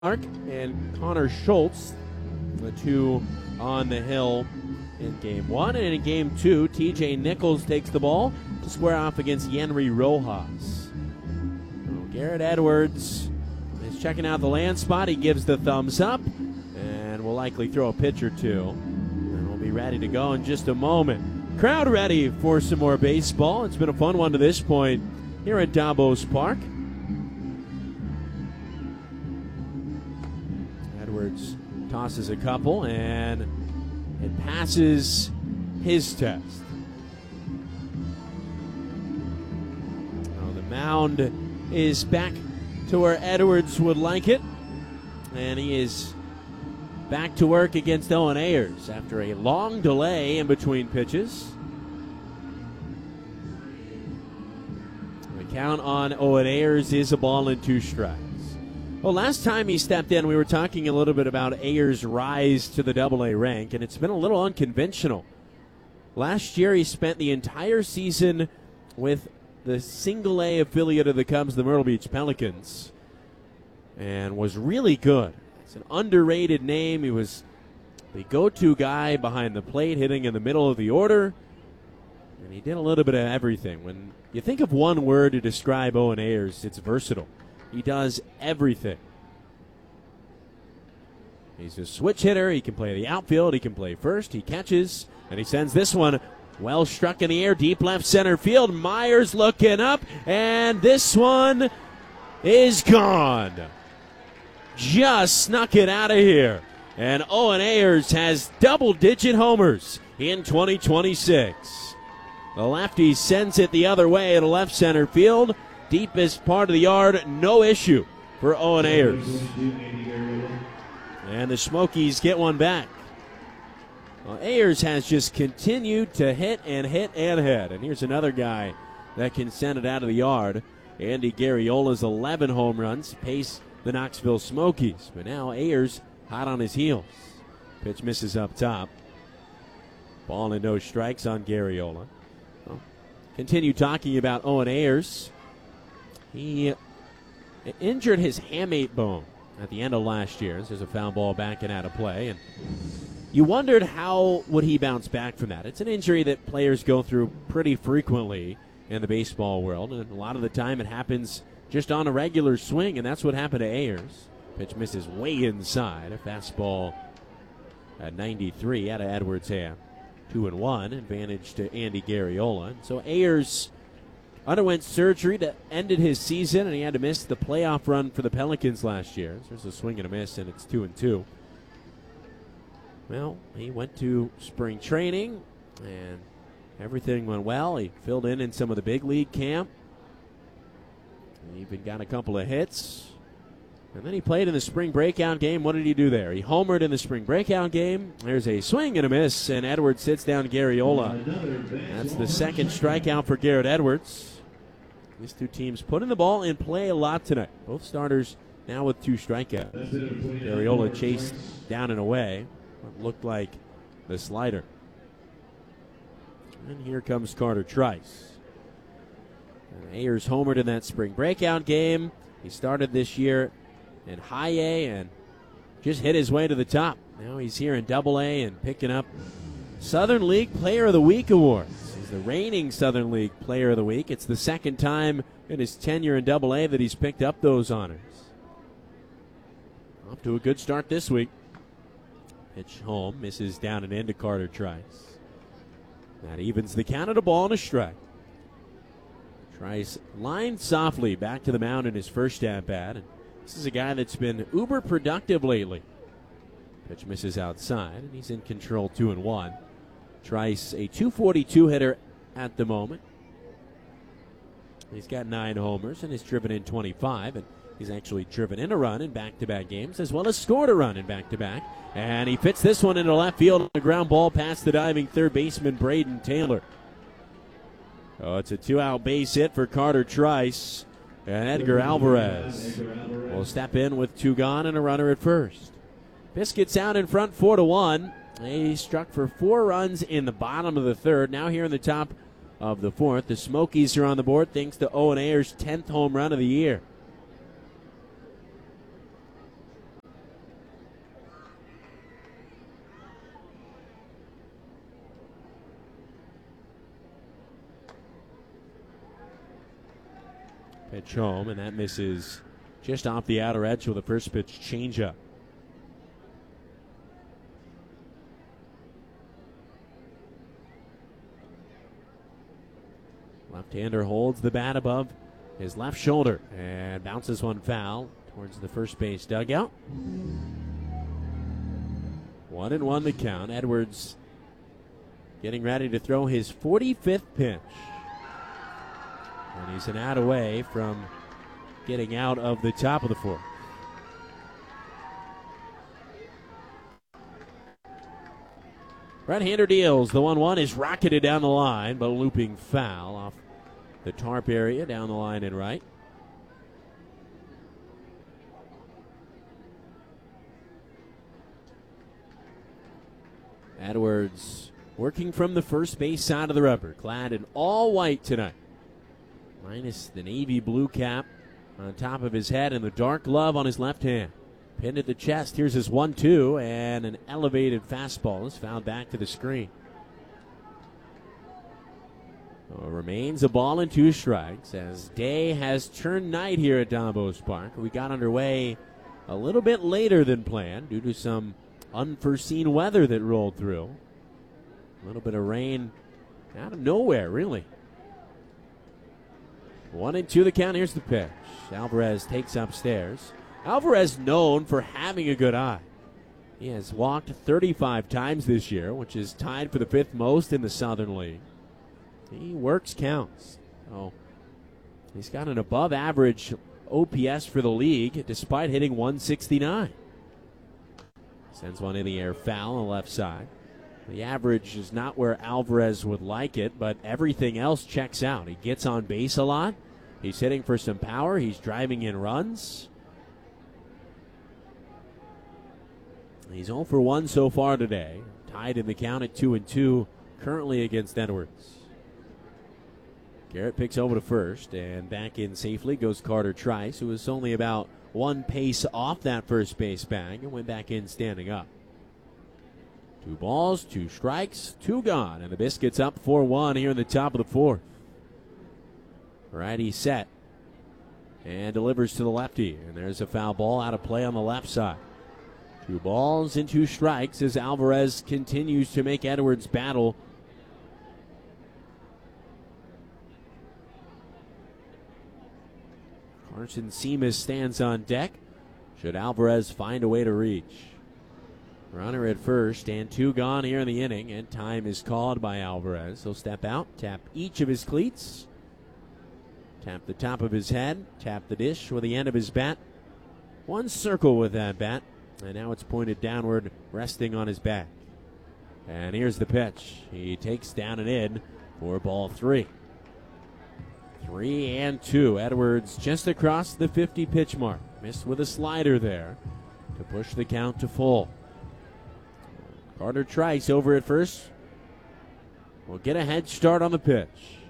Clark and Connor Schultz, the two on the hill in game one. And in game two, TJ Nichols takes the ball to square off against Yenry Rojas. Garrett Edwards is checking out the land spot. He gives the thumbs up and will likely throw a pitch or two. And we'll be ready to go in just a moment. Crowd ready for some more baseball. It's been a fun one to this point here at Davos Park. Edwards tosses a couple, and it passes his test. The mound is back to where Edwards would like it, and he is back to work against Owen Ayers after a long delay in between pitches. The count on Owen Ayers is a ball and two strikes. Well, last time he stepped in, we were talking a little bit about Ayers' rise to the Double-A rank, and it's been a little unconventional. Last year, he spent the entire season with the Single-A affiliate of the Cubs, the Myrtle Beach Pelicans, and was really good. It's an underrated name. He was the go-to guy behind the plate, hitting in the middle of the order, and he did a little bit of everything. When you think of one word to describe Owen Ayers, it's versatile. He does everything. He's a switch hitter. He can play the outfield. He can play first. He catches, and he sends this one well struck in the air, deep left center field. Myers looking up, and this one is gone. Just snuck it out of here. And Owen Ayers has double-digit homers in 2026. The lefty sends it the other way to left center field. Deepest part of the yard, no issue for Owen Ayers. And the Smokies get one back. Well, Ayers has just continued to hit and hit and hit. And here's another guy that can send it out of the yard. Andy Garriola's 11 home runs pace the Knoxville Smokies. But now Ayers hot on his heels. Pitch misses up top. Ball and no strikes on Garriola. Well, continue talking about Owen Ayers. He injured his hamate bone at the end of last year. There's a foul ball backing out of play, and you wondered how would he bounce back from that. It's an injury that players go through pretty frequently in the baseball world, and a lot of the time it happens just on a regular swing, and that's what happened to Ayers. Pitch misses way inside. A fastball at 93 out of Edwards' hand. 2-1, advantage to Andy Garriola. So Ayers underwent surgery that ended his season, and he had to miss the playoff run for the Pelicans last year. So there's a swing and a miss, and it's 2-2. Well, he went to spring training, and everything went well. He filled in some of the big league camp. He even got a couple of hits. And then he played in the spring breakout game. What did he do there? He homered in the spring breakout game. There's a swing and a miss, and Edwards sits down Garriola. That's the second strikeout for Garrett Edwards. These two teams putting the ball in play a lot tonight. Both starters now with two strikeouts. Garriola chased down and away what looked like the slider. And here comes Carter Trice. And Ayers homered in that spring breakout game. He started this year in High A and just hit his way to the top. Now he's here in Double A and picking up Southern League Player of the Week awards. He's the reigning Southern League Player of the Week. It's the second time in his tenure in Double A that he's picked up those honors. Off to a good start this week. Pitch home, misses down and into Carter Trice. That evens the count at a ball and a strike. Trice lined softly back to the mound in his first at-bat. And this is a guy that's been uber productive lately. Pitch misses outside, and he's in control 2-1. Trice, a .242 hitter at the moment. He's got 9 homers and has driven in 25, and he's actually driven in a run in back-to-back games, as well as scored a run in back-to-back. And he fits this one into left field on a ground ball past the diving third baseman Braden Taylor. Oh, it's a 2-out base hit for Carter Trice. And Edgar Alvarez will step in with 2 gone and a runner at first. Biscuits out in front 4-1. He struck for 4 runs in the bottom of the third. Now here in the top of the fourth, the Smokies are on the board thanks to Owen Ayers' 10th home run of the year. Pitch home, and that misses just off the outer edge with a first pitch changeup. Left-hander holds the bat above his left shoulder and bounces one foul towards the first base dugout. 1-1 the count. Edwards getting ready to throw his 45th pitch. And he's an out away from getting out of the top of the fourth. Right-hander deals. The 1-1 is rocketed down the line, but looping foul off the tarp area down the line and right. Edwards working from the first base side of the rubber, clad in all white tonight, minus the navy blue cap on top of his head and the dark glove on his left hand. Pinned at the chest. Here's his 1-2, and an elevated fastball is fouled back to the screen. So remains a ball and 2 strikes as day has turned night here at Dombos Park. We got underway a little bit later than planned due to some unforeseen weather that rolled through. A little bit of rain out of nowhere, really. 1-2 the count. Here's the pitch. Alvarez takes upstairs. Alvarez known for having a good eye. He has walked 35 times this year, which is tied for the 5th most in the Southern League. He works counts. So he's got an above average OPS for the league despite hitting 169. Sends one in the air foul on the left side. The average is not where Alvarez would like it, but everything else checks out. He gets on base a lot. He's hitting for some power. He's driving in runs. He's 0 for 1 so far today. Tied in the count at 2-2 currently against Edwards. Garrett picks over to first, and back in safely goes Carter Trice, who was only about 1 pace off that first base bag and went back in standing up. 2 balls, 2 strikes, 2 gone, and the Biscuits up 4-1 here in the top of the 4th. Righty set and delivers to the lefty, and there's a foul ball out of play on the left side. 2 balls and 2 strikes as Alvarez continues to make Edwards battle. Carson Seamus stands on deck should Alvarez find a way to reach. Runner at first and 2 gone here in the inning, and time is called by Alvarez. He'll step out, tap each of his cleats, tap the top of his head, tap the dish with the end of his bat. 1 circle with that bat, and now it's pointed downward, resting on his back. And here's the pitch. He takes down and in for ball 3. 3-2. Edwards just across the 50 pitch mark. Missed with a slider there to push the count to full. Carter Trice over at first will get a head start on the pitch.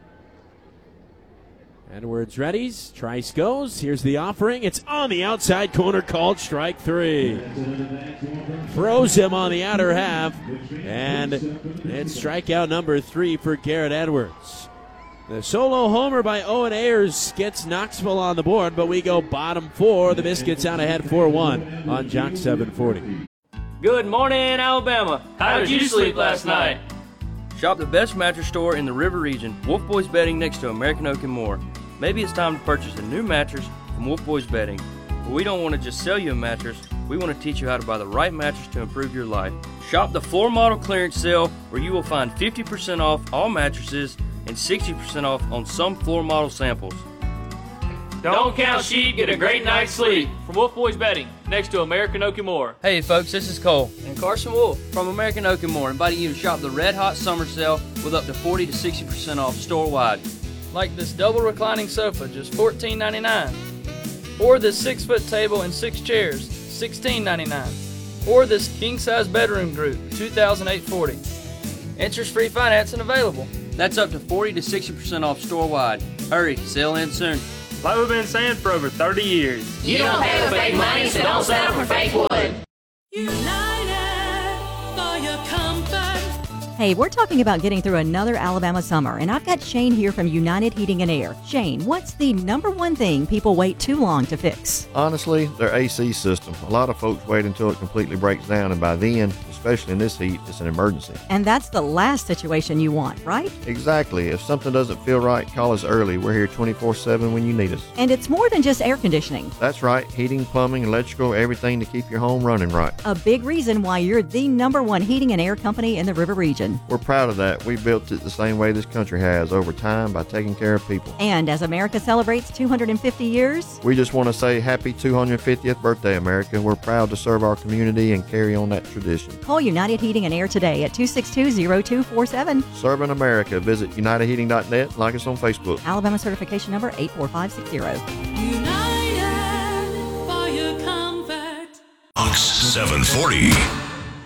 Edwards readies. Trice goes. Here's the offering. It's on the outside corner, called strike 3. Throws him on the outer half, and it's strikeout number 3 for Garrett Edwards. The solo homer by Owen Ayers gets Knoxville on the board, but we go bottom 4. The Biscuits out ahead 4-1 on Jock 740. Good morning, Alabama. How did you sleep last night? Shop the best mattress store in the River region, Wolf Boys Bedding, next to American Oak and More. Maybe it's time to purchase a new mattress from Wolf Boys Bedding. But we don't want to just sell you a mattress. We want to teach you how to buy the right mattress to improve your life. Shop the floor model clearance sale, where you will find 50% off all mattresses and 60% off on some floor model samples. Don't count sheep, get a great night's sleep. From Wolf Boys Bedding, next to American Oak and More. Hey folks, this is Cole and Carson Wolf from American Oak and More, inviting you to shop the Red Hot Summer Sale with up to 40 to 60% off store-wide. Like this double reclining sofa, just $14.99. Or this 6-foot table and 6 chairs, $16.99. Or this king-size bedroom group, $2,840. Interest-free financing available. That's up to 40 to 60% off store-wide. Hurry, sale ends soon. Like we've been saying for over 30 years. You don't pay with fake money, so don't settle for fake wood. United for your comfort, Hey, we're talking about getting through another Alabama summer, and I've got Shane here from United Heating and Air. Shane, what's the number one thing people wait too long to fix? Honestly, their AC system. A lot of folks wait until it completely breaks down, and by then, especially in this heat, it's an emergency. And that's the last situation you want, right? Exactly. If something doesn't feel right, call us early. We're here 24/7 when you need us. And it's more than just air conditioning. That's right. Heating, plumbing, electrical, everything to keep your home running right. A big reason why you're the number one heating and air company in the River Region. We're proud of that. We built it the same way this country has, over time, by taking care of people. And as America celebrates 250 years, we just want to say happy 250th birthday, America. We're proud to serve our community and carry on that tradition. Call United Heating and Air today at 262-0247. Serving America. Visit UnitedHeating.net. Like us on Facebook. Alabama certification number 84560. United for your comfort. Fox 740.